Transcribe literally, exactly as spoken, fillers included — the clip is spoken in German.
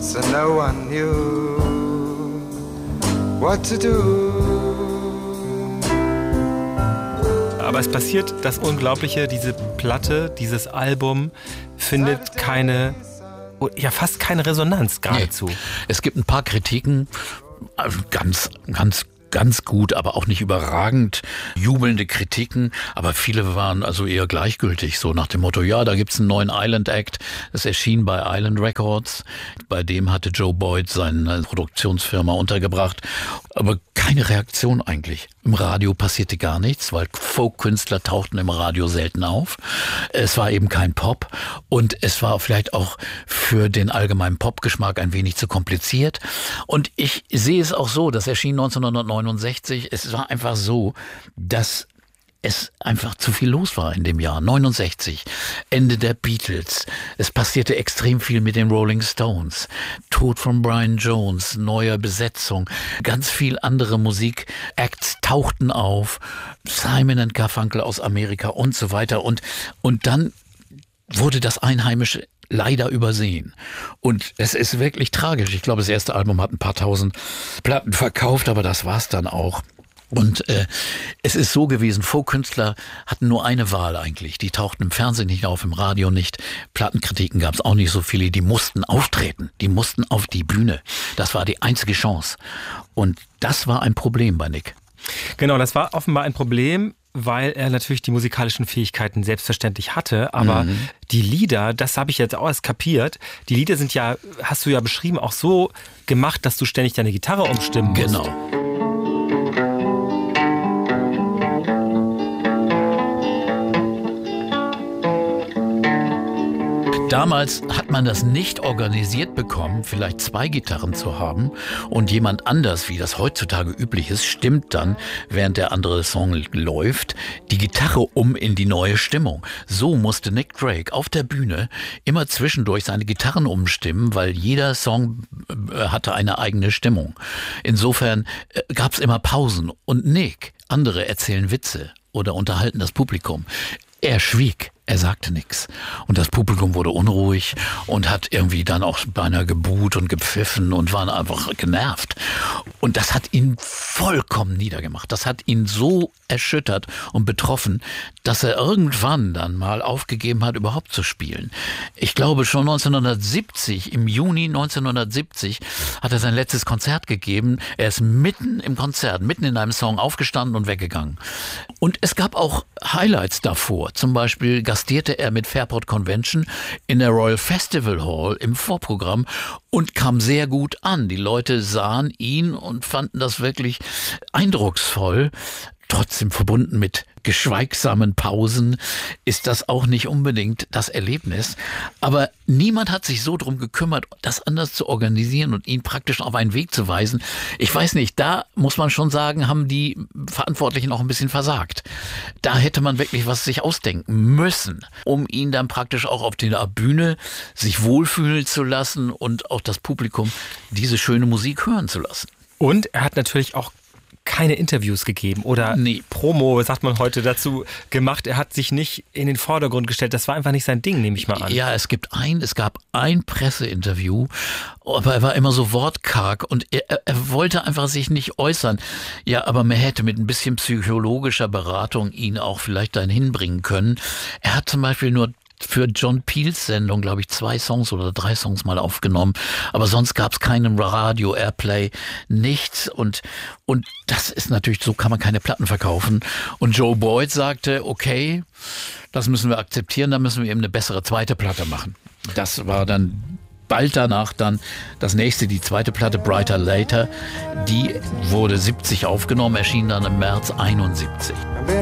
so no one knew what to do. Aber es passiert das Unglaubliche, diese Platte, dieses Album findet keine, ja fast keine Resonanz geradezu. Nee. Es gibt ein paar Kritiken, ganz, ganz ganz gut, aber auch nicht überragend jubelnde Kritiken, aber viele waren also eher gleichgültig, so nach dem Motto, ja, da gibt's einen neuen Island Act, das erschien bei Island Records, bei dem hatte Joe Boyd seine Produktionsfirma untergebracht, aber keine Reaktion eigentlich. Im Radio passierte gar nichts, weil Folk-Künstler tauchten im Radio selten auf. Es war eben kein Pop und es war vielleicht auch für den allgemeinen Popgeschmack ein wenig zu kompliziert. Und ich sehe es auch so, das erschien neunzehnhundertneunundsechzig. Es war einfach so, dass es einfach zu viel los war in dem Jahr. neunundsechzig, Ende der Beatles. Es passierte extrem viel mit den Rolling Stones. Tod von Brian Jones, neue Besetzung. Ganz viel andere Musikacts tauchten auf. Simon and Garfunkel aus Amerika und so weiter. Und, und dann wurde das Einheimische leider übersehen. Und es ist wirklich tragisch. Ich glaube, das erste Album hat ein paar tausend Platten verkauft, aber das war's dann auch. Und äh, es ist so gewesen, Folk-Künstler hatten nur eine Wahl eigentlich. Die tauchten im Fernsehen nicht auf, im Radio nicht. Plattenkritiken gab es auch nicht so viele. Die mussten auftreten, die mussten auf die Bühne. Das war die einzige Chance. Und das war ein Problem bei Nick. Genau, das war offenbar ein Problem, weil er natürlich die musikalischen Fähigkeiten selbstverständlich hatte. Aber mhm. die Lieder, das habe ich jetzt auch erst kapiert, die Lieder sind ja, hast du ja beschrieben, auch so gemacht, dass du ständig deine Gitarre umstimmen musst. Genau. Damals hat man das nicht organisiert bekommen, vielleicht zwei Gitarren zu haben und jemand anders, wie das heutzutage üblich ist, stimmt dann, während der andere Song läuft, die Gitarre um in die neue Stimmung. So musste Nick Drake auf der Bühne immer zwischendurch seine Gitarren umstimmen, weil jeder Song hatte eine eigene Stimmung. Insofern gab es immer Pausen und Nick, andere erzählen Witze oder unterhalten das Publikum. Er schwieg. Er sagte nichts. Und das Publikum wurde unruhig und hat irgendwie dann auch beinahe gebuht und gepfiffen und waren einfach genervt. Und das hat ihn vollkommen niedergemacht. Das hat ihn so erschüttert und betroffen, dass er irgendwann dann mal aufgegeben hat, überhaupt zu spielen. Ich glaube, schon neunzehnhundertsiebzig, im Juni neunzehnhundertsiebzig, hat er sein letztes Konzert gegeben. Er ist mitten im Konzert, mitten in einem Song aufgestanden und weggegangen. Und es gab auch Highlights davor. Zum Beispiel gastierte er mit Fairport Convention in der Royal Festival Hall im Vorprogramm und kam sehr gut an. Die Leute sahen ihn und fanden das wirklich eindrucksvoll. Trotzdem verbunden mit geschweigsamen Pausen ist das auch nicht unbedingt das Erlebnis. Aber niemand hat sich so drum gekümmert, das anders zu organisieren und ihn praktisch auf einen Weg zu weisen. Ich weiß nicht, da muss man schon sagen, haben die Verantwortlichen auch ein bisschen versagt. Da hätte man wirklich was sich ausdenken müssen, um ihn dann praktisch auch auf der Bühne sich wohlfühlen zu lassen und auch das Publikum diese schöne Musik hören zu lassen. Und er hat natürlich auch keine Interviews gegeben oder nee. Promo, sagt man heute dazu, gemacht. Er hat sich nicht in den Vordergrund gestellt. Das war einfach nicht sein Ding, nehme ich mal an. Ja, es gibt ein, es gab ein Presseinterview, aber er war immer so wortkarg und er, er wollte einfach sich nicht äußern. Ja, aber man hätte mit ein bisschen psychologischer Beratung ihn auch vielleicht dahin hinbringen können. Er hat zum Beispiel nur für John Peels Sendung, glaube ich, zwei Songs oder drei Songs mal aufgenommen. Aber sonst gab es keinen Radio, Airplay, nichts. Und, und das ist natürlich, so kann man keine Platten verkaufen. Und Joe Boyd sagte, okay, das müssen wir akzeptieren, da müssen wir eben eine bessere zweite Platte machen. Das war dann bald danach dann das nächste, die zweite Platte, Brighter Later. Die wurde siebzig aufgenommen, erschien dann im März einundsiebzig.